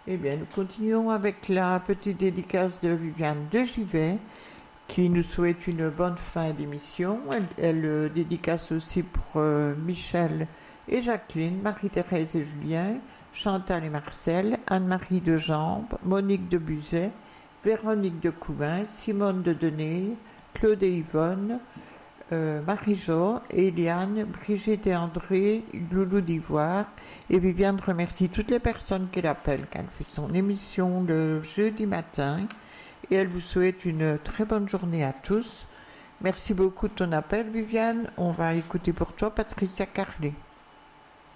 Eh bien, nous continuons avec la petite dédicace de Viviane de Givet, qui nous souhaite une bonne fin d'émission. Elle dédicace aussi pour Michel et Jacqueline, Marie-Thérèse et Julien, Chantal et Marcel, Anne-Marie de Jambes, Monique de Buzet, Véronique de Couvin, Simone de Denay, Claude et Yvonne, Marie-Jo, Eliane, Brigitte et André, Loulou d'Ivoire. Et Viviane remercie toutes les personnes qu'elle appelle quand elle fait son émission le jeudi matin. Et elle vous souhaite une très bonne journée à tous. Merci beaucoup de ton appel, Viviane. On va écouter pour toi Patricia Carlet.